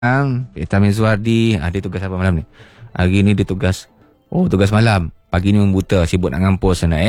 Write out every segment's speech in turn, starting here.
Vitamin Suhardi, dia tugas apa malam ni? Hari ni dia tugas, tugas malam. Pagi ni membuta, sibuk nak ngampus sana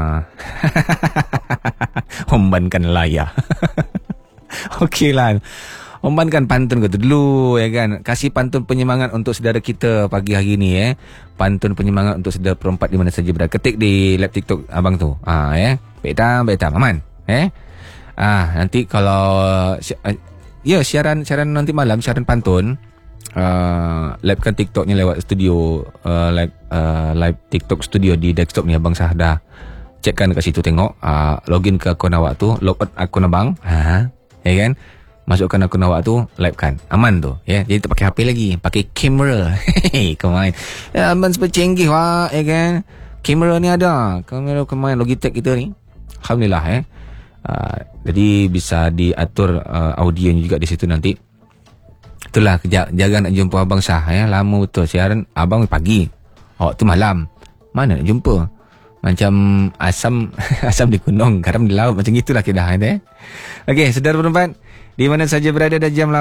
Hombankan layar. Okey lah. Hombankan pantun kata dulu, ya kan? Kasih pantun penyemangat untuk saudara kita pagi hari ni, Pantun penyemangat untuk saudara perempat di mana saja berada. Ketik di lab TikTok abang tu. Baik tam, aman. Nanti kalau siaran nanti malam, siaran pantun, livekan TikToknya lewat studio, live TikTok studio di desktop ni abang Syah dah checkkan kat situ, tengok, login ke akun awak tu, log out akun abang, ya kan, masukkan akun awak tu, livekan, aman tu, ya. Jadi tak pakai HP lagi, pakai kamera. Kemain abang super canggih wah, ya kan, kamera ni ada, kamera kemain Logitech kita ni, alhamdulillah, jadi bisa diatur audionya juga di situ nanti. Itulah jarang nak jumpa abang Syah, lama betul siaran abang pagi, tu malam, mana nak jumpa, macam asam asam di gunung, garam di laut, macam gitulah keadaan. Okey, saudara perempuan di mana saja berada, dah jam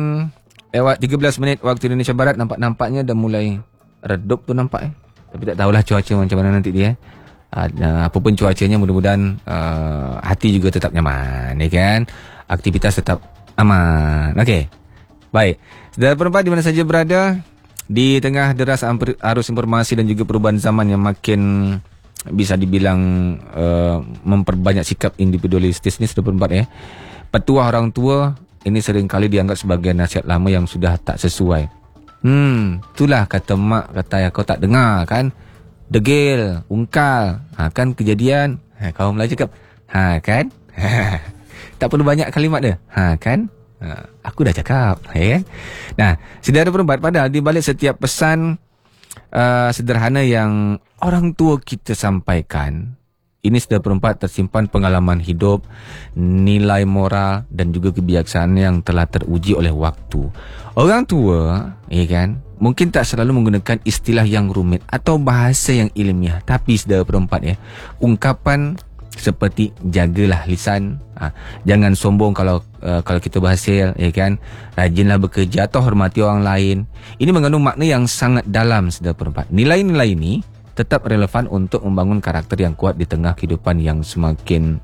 8:13 waktu Indonesia Barat. Nampaknya dah mulai redup tu nampak, tapi tak tahulah cuaca macam mana nanti dia. Apapun cuacanya, mudah-mudahan hati juga tetap nyaman, ya kan, aktivitas tetap aman. Okey, baik, saudara perempuan di mana saja berada, di tengah deras arus informasi dan juga perubahan zaman yang makin bisa dibilang memperbanyak sikap individualistis ni, saudara perempuan, petuah orang tua ini seringkali dianggap sebagai nasihat lama yang sudah tak sesuai. Itulah kata mak, kata kau tak dengar kan, degil, ungkal, kan kejadian, kaum Melayu cakap, kan, tak perlu banyak kalimat dia, kan, aku dah cakap, ya kan. Nah, saudara perempuan, padahal di balik setiap pesan sederhana yang orang tua kita sampaikan, ini saudara perempuan tersimpan pengalaman hidup, nilai moral dan juga kebijaksanaan yang telah teruji oleh waktu. Orang tua, ya kan, mungkin tak selalu menggunakan istilah yang rumit atau bahasa yang ilmiah, tapi saudara perempuan, ungkapan seperti jagalah lisan, jangan sombong kalau kita berhasil, ya kan, rajinlah bekerja atau hormati orang lain. Ini mengandung makna yang sangat dalam, saudara perempuan. Nilai-nilai ini tetap relevan untuk membangun karakter yang kuat di tengah kehidupan yang semakin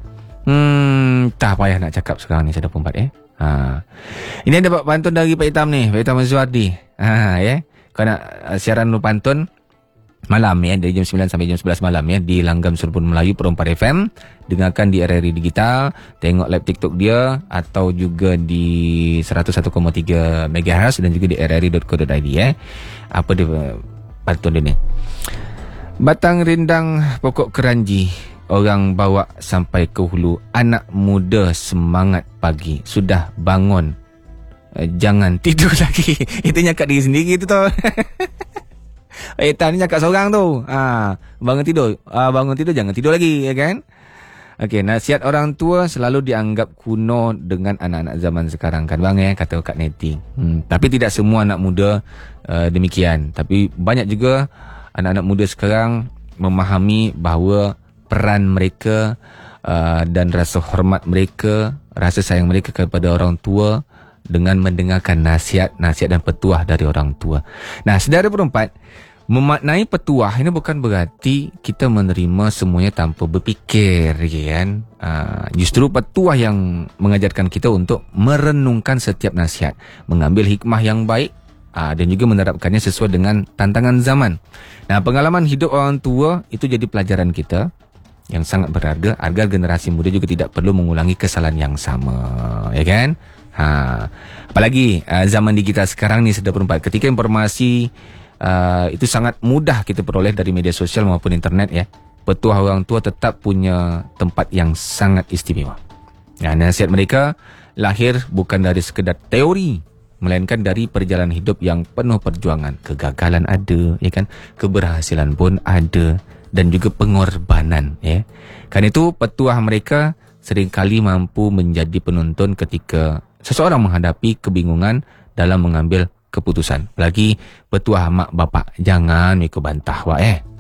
tak payah nak cakap sekarang ni, saudara perempuan. Ini dapat pantun dari Pak Hitam ni, Pak Hitam Zuardi. Kau nak siaran lu pantun malam, dari jam 9 sampai jam 11 malam, di Langgam Serpun Melayu Pro 4 FM. Dengarkan di RRI Digital, tengok live TikTok dia, atau juga di 101,3 MHz dan juga di rri.co.id. Apa dia pantun dia ni? Batang rindang pokok keranji, orang bawa sampai ke hulu. Anak muda semangat pagi, sudah bangun, jangan tidur lagi. Itu nyakap diri sendiri tu tau. Ni nyakap seorang tu. Bangun tidur jangan tidur lagi, ya kan. Okey, nasihat orang tua selalu dianggap kuno dengan anak-anak zaman sekarang kan bang, kata Kak Neti. Tapi tidak semua anak muda demikian. Tapi banyak juga anak-anak muda sekarang memahami bahawa peran mereka dan rasa hormat mereka, rasa sayang mereka kepada orang tua dengan mendengarkan nasihat dan petuah dari orang tua. Nah, saudara perempuan, memaknai petuah ini bukan berarti kita menerima semuanya tanpa berfikir, kan? Justru petuah yang mengajarkan kita untuk merenungkan setiap nasihat, mengambil hikmah yang baik, dan juga menerapkannya sesuai dengan tantangan zaman. Nah, pengalaman hidup orang tua itu jadi pelajaran kita yang sangat berharga agar generasi muda juga tidak perlu mengulangi kesalahan yang sama, ya kan? Apalagi zaman digital sekarang ni, saudara perempuan, ketika informasi itu sangat mudah kita peroleh dari media sosial maupun internet, petuah orang tua tetap punya tempat yang sangat istimewa. Nah, nasihat mereka lahir bukan dari sekedar teori, melainkan dari perjalanan hidup yang penuh perjuangan. Kegagalan ada, ya kan, keberhasilan pun ada, dan juga pengorbanan, Karena itu petuah mereka seringkali mampu menjadi penuntun ketika seseorang menghadapi kebingungan dalam mengambil keputusan. Apalagi petuah mak bapak, jangan ikut bantah wak,